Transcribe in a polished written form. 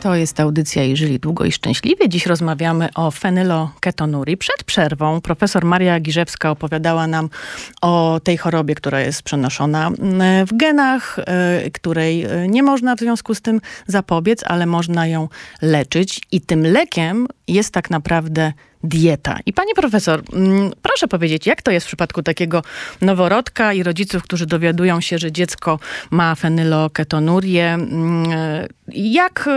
To jest audycja i Żyli Długo i Szczęśliwie. Dziś rozmawiamy o fenyloketonurii. Przed przerwą profesor Maria Giżewska opowiadała nam o tej chorobie, która jest przenoszona w genach, której nie można w związku z tym zapobiec, ale można ją leczyć. I tym lekiem jest tak naprawdę dieta. I pani profesor, proszę powiedzieć, jak to jest w przypadku takiego noworodka i rodziców, którzy dowiadują się, że dziecko ma fenyloketonurię? Jak